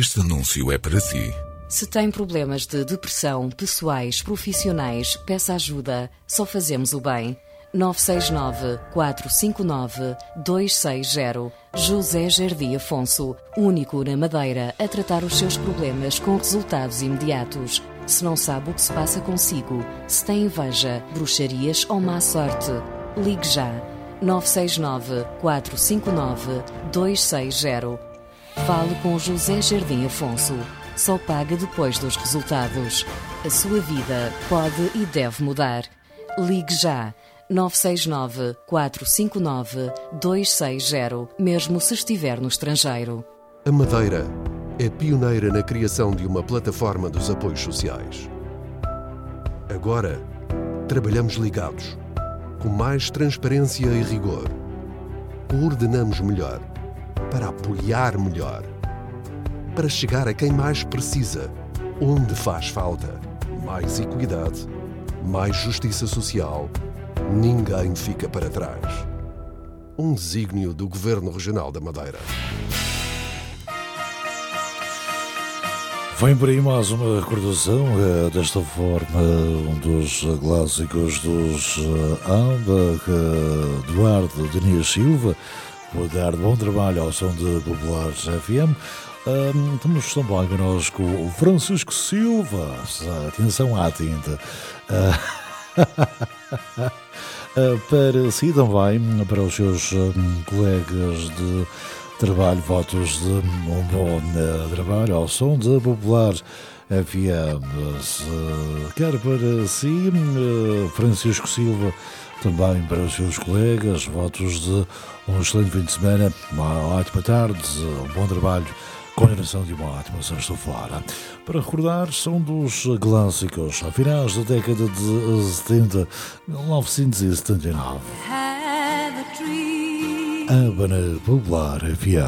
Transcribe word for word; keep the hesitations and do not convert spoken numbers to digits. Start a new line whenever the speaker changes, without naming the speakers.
Este anúncio é para si.
Se tem problemas de depressão, pessoais, profissionais, peça ajuda. Só fazemos o bem. nove seis nove, quatro cinco nove, dois seis zero. José Jardim Afonso, único na Madeira a tratar os seus problemas com resultados imediatos. Se não sabe o que se passa consigo, se tem inveja, bruxarias ou má sorte, ligue já. nove seis nove, quatro cinco nove, dois seis zero. Fale com José Jardim Afonso. Só paga depois dos resultados. A sua vida pode e deve mudar. Ligue já. nove seis nove, quatro cinco nove, dois seis zero, mesmo se estiver no estrangeiro.
A Madeira é pioneira na criação de uma plataforma dos apoios sociais. Agora, trabalhamos ligados, com mais transparência e rigor. Coordenamos melhor, para apoiar melhor, para chegar a quem mais precisa, onde faz falta. Mais equidade, mais justiça social. Ninguém fica para trás. Um desígnio do Governo Regional da Madeira.
Vem por aí mais uma recordação, é, desta forma, um dos clássicos dos uh, ABBA, uh, Eduardo Diniz Silva, por dar bom trabalho ao som de Populares F M. Um, temos também connosco o Francisco Silva, atenção à tinta. Uh, Uh, para si também, para os seus um, colegas de trabalho, votos de um bom uh, trabalho ao som de Popular F M. Uh, quer para si, uh, Francisco Silva, também para os seus colegas, votos de um excelente fim de semana, uma ótima tarde, um bom trabalho, continuação de uma ótima sexta-feira. Para recordar, são dos clássicos, a finais da década de setenta, mil novecentos e setenta e nove. A Banda Popular F M.